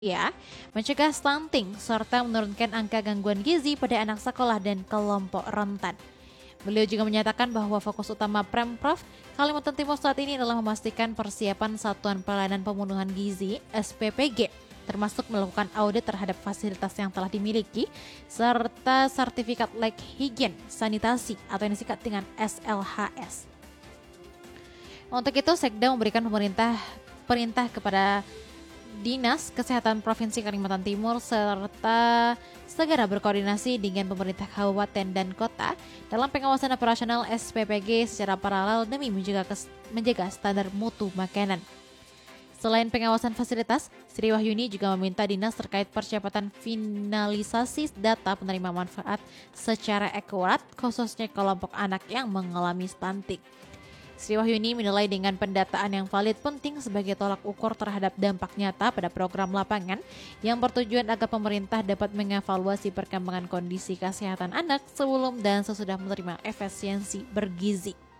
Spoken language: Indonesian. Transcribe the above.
Ya, mencegah stunting serta menurunkan angka gangguan gizi pada anak sekolah dan kelompok rentan. Beliau juga menyatakan bahwa fokus utama Pemprov Kalimantan Timur saat ini adalah memastikan persiapan Satuan Pelayanan Pemenuhan Gizi (SPPG), termasuk melakukan audit terhadap fasilitas yang telah dimiliki, serta sertifikat layak higien sanitasi atau yang disingkat dengan SLHS. Untuk itu, Sekda memberikan perintah kepada Dinas Kesehatan Provinsi Kalimantan Timur serta segera berkoordinasi dengan pemerintah kabupaten dan kota dalam pengawasan operasional SPPG secara paralel demi menjaga standar mutu makanan. Selain pengawasan fasilitas, Sri Wahyuni juga meminta dinas terkait percepatan finalisasi data penerima manfaat secara akurat, khususnya kelompok anak yang mengalami stunting. Sri Wahyuni menilai dengan pendataan yang valid penting sebagai tolak ukur terhadap dampak nyata pada program lapangan yang bertujuan agar pemerintah dapat mengevaluasi perkembangan kondisi kesehatan anak sebelum dan sesudah menerima efisiensi bergizi.